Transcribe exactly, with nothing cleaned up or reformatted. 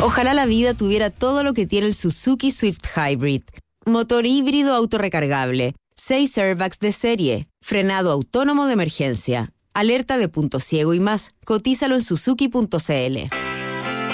Ojalá la vida tuviera todo lo que tiene el Suzuki Swift Hybrid. Motor híbrido autorrecargable, seis airbags de serie, frenado autónomo de emergencia, alerta de punto ciego y más. Cotízalo en suzuki punto c l.